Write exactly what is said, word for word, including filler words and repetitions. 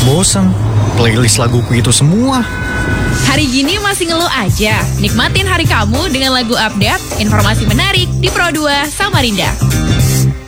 bosan. Playlist laguku itu semua. Hari gini masih ngeluh aja? Nikmatin hari kamu dengan lagu update, informasi menarik di Pro dua Samarinda.